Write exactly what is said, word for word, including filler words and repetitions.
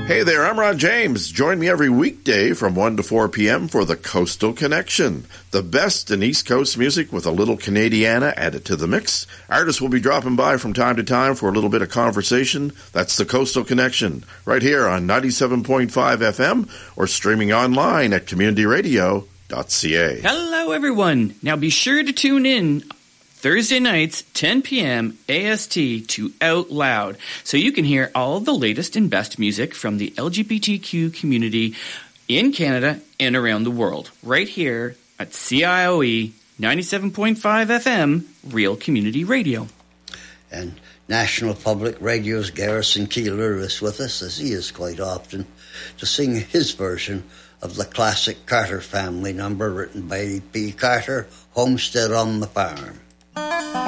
Hey there, I'm Ron James. Join me every weekday from one to four p.m. for the Coastal Connection. The best in East Coast music with a little Canadiana added to the mix. Artists will be dropping by from time to time for a little bit of conversation. That's the Coastal Connection, right here on ninety-seven point five F M or streaming online at community radio dot c a. Hello, everyone. Now be sure to tune in Thursday nights, ten p.m. A S T to Out Loud, so you can hear all the latest and best music from the L G B T Q community in Canada and around the world, right here at C I O E ninety-seven point five F M, Real Community Radio. And National Public Radio's Garrison Keeler is with us, as he is quite often, to sing his version of the classic Carter Family number written by B. Carter, Homestead on the Farm.